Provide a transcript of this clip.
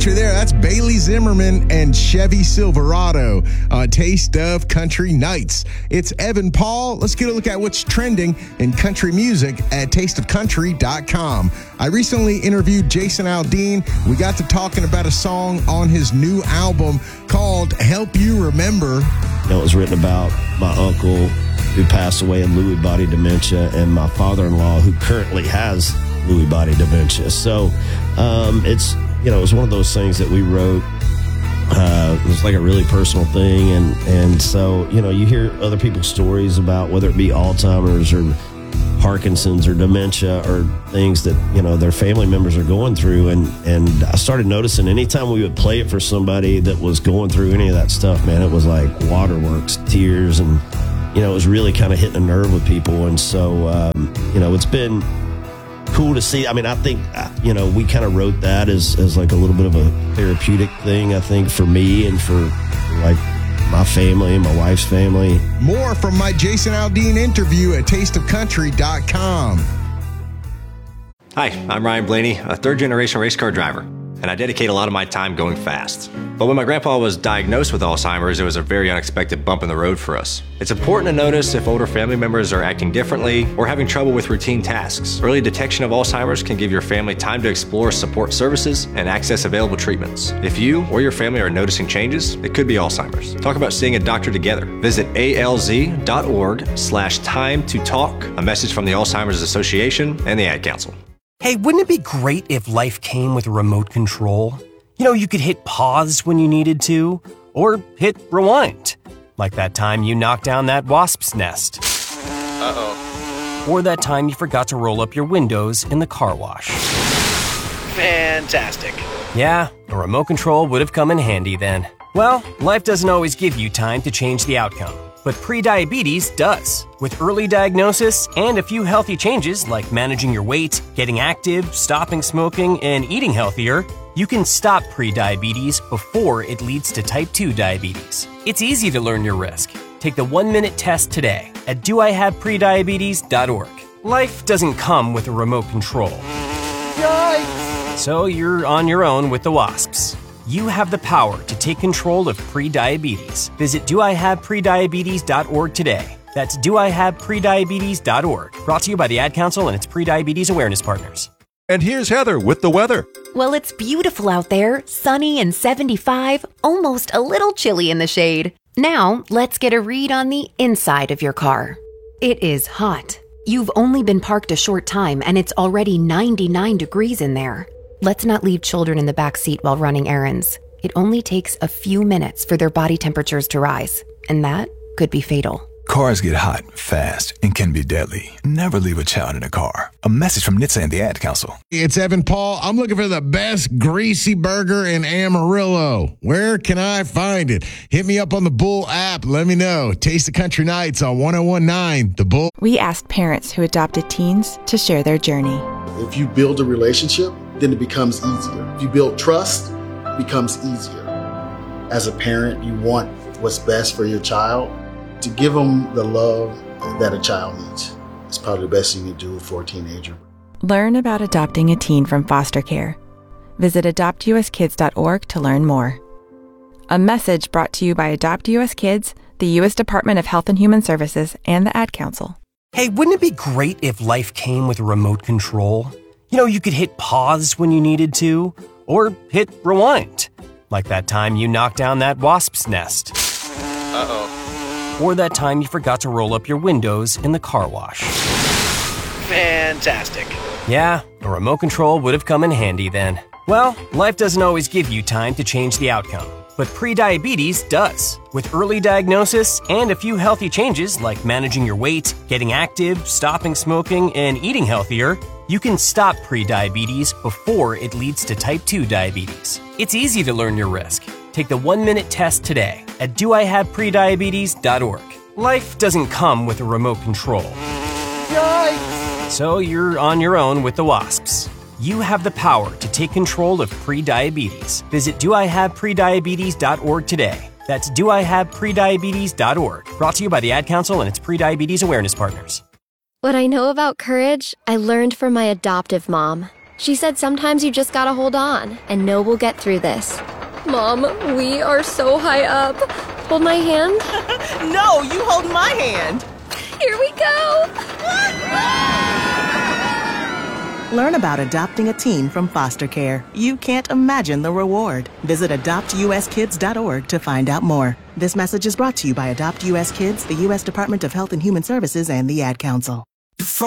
country there. That's Bailey Zimmerman and Chevy Silverado on Taste of Country Nights. It's Evan Paul. Let's get a look at what's trending in country music at tasteofcountry.com. I recently interviewed Jason Aldean. We got to talking about a song on his new album called Help You Remember. It was written about my uncle who passed away in Lewy body dementia and my father-in-law who currently has Lewy body dementia. So it's, it was one of those things that we wrote. It was like a really personal thing. And so, you hear other people's stories about whether it be Alzheimer's or Parkinson's or dementia or things that, their family members are going through. And I started noticing anytime we would play it for somebody that was going through any of that stuff, man, it was like waterworks, tears, and, it was really kind of hitting a nerve with people. And so, it's been cool to see. I mean, I think, we kind of wrote that as like a little bit of a therapeutic thing, I think, for me and for like my family and my wife's family. More from my Jason Aldean interview at tasteofcountry.com. Hi, I'm Ryan Blaney, a third-generation race car driver, and I dedicate a lot of my time going fast. But when my grandpa was diagnosed with Alzheimer's, it was a very unexpected bump in the road for us. It's important to notice if older family members are acting differently or having trouble with routine tasks. Early detection of Alzheimer's can give your family time to explore support services and access available treatments. If you or your family are noticing changes, it could be Alzheimer's. Talk about seeing a doctor together. Visit alz.org/time to talk. A message from the Alzheimer's Association and the Ad Council. Hey, wouldn't it be great if life came with a remote control? You could hit pause when you needed to, or hit rewind. Like that time you knocked down that wasp's nest. Uh-oh. Or that time you forgot to roll up your windows in the car wash. Fantastic. Yeah, a remote control would have come in handy then. Well, life doesn't always give you time to change the outcome. But prediabetes does. With early diagnosis and a few healthy changes like managing your weight, getting active, stopping smoking, and eating healthier, you can stop prediabetes before it leads to type 2 diabetes. It's easy to learn your risk. Take the 1-minute test today at doihaveprediabetes.org. Life doesn't come with a remote control. Yikes! So you're on your own with the wasps. You have the power to take control of prediabetes. Visit doihaveprediabetes.org today. That's doihaveprediabetes.org. Brought to you by the Ad Council and its Prediabetes Awareness Partners. And here's Heather with the weather. Well, it's beautiful out there, sunny and 75, almost a little chilly in the shade. Now, let's get a read on the inside of your car. It is hot. You've only been parked a short time and it's already 99 degrees in there. Let's not leave children in the back seat while running errands. It only takes a few minutes for their body temperatures to rise, and that could be fatal. Cars get hot, fast, and can be deadly. Never leave a child in a car. A message from NHTSA and the Ad Council. It's Evan Paul. I'm looking for the best greasy burger in Amarillo. Where can I find it? Hit me up on the Bull app. Let me know. Taste of Country Nights on 101.9 The Bull. We asked parents who adopted teens to share their journey. If you build a relationship, then it becomes easier. If you build trust, it becomes easier. As a parent, you want what's best for your child. To give them the love that a child needs. It's probably the best thing you do for a teenager. Learn about adopting a teen from foster care. Visit adoptuskids.org to learn more. A message brought to you by Adopt US Kids, the U.S. Department of Health and Human Services, and the Ad Council. Hey, wouldn't it be great if life came with a remote control? You could hit pause when you needed to, or hit rewind. Like that time you knocked down that wasp's nest. Uh-oh. Or that time you forgot to roll up your windows in the car wash. Fantastic. Yeah, a remote control would have come in handy then. Well, life doesn't always give you time to change the outcome. But prediabetes does. With early diagnosis and a few healthy changes like managing your weight, getting active, stopping smoking, and eating healthier, you can stop prediabetes before it leads to type 2 diabetes. It's easy to learn your risk. Take the 1-minute test today at doihaveprediabetes.org. Life doesn't come with a remote control. Yikes! So you're on your own with the wasps. You have the power to take control of prediabetes. Visit doihaveprediabetes.org today. That's doihaveprediabetes.org. Brought to you by the Ad Council and its Prediabetes Awareness Partners. What I know about courage, I learned from my adoptive mom. She said sometimes you just gotta hold on and know we'll get through this. Mom, we are so high up. Hold my hand. No, you hold my hand. Here we go. Learn about adopting a teen from foster care. You can't imagine the reward. Visit adoptuskids.org to find out more. This message is brought to you by Adopt U.S. Kids, the U.S. Department of Health and Human Services, and the Ad Council.